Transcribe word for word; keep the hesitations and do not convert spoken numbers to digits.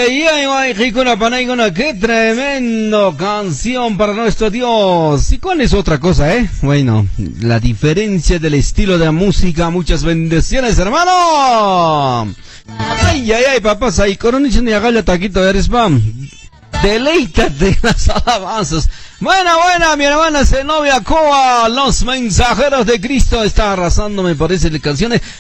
ay, ay, ay, Jicuna Panaigona, qué tremendo canción para nuestro Dios. ¿Y cuál es otra cosa, eh? Bueno, la diferencia del estilo de la música. Muchas bendiciones, hermano. Ay, ay, ay, papás, ahí, coronilla ni agalla taquito, eres pam. Deleítate en las alabanzas. Buena, buena, mi hermana Zenobia Coa, los mensajeros de Cristo, está arrasando, me parece, de canciones.